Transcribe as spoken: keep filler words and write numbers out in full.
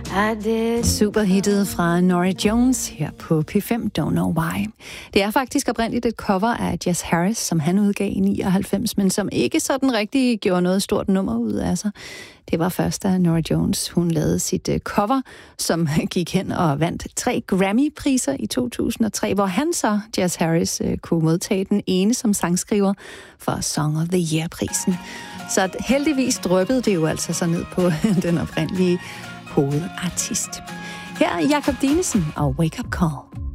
Superhittet fra Norah Jones her på P fem, Don't Know Why. Det er faktisk oprindeligt et cover af Jess Harris, som han udgav i nioghalvfems, men som ikke sådan rigtig gjorde noget stort nummer ud af sig. Det var først, da Norah Jones hun lavede sit cover, som gik hen og vandt tre Grammy-priser i to tusind og tre, hvor han så, Jess Harris, kunne modtage den ene som sangskriver for Song of the Year-prisen. Så heldigvis dryppede det jo altså så ned på den oprindelige hovedartist. Her er Jakob Dinesen og Wake Up Call.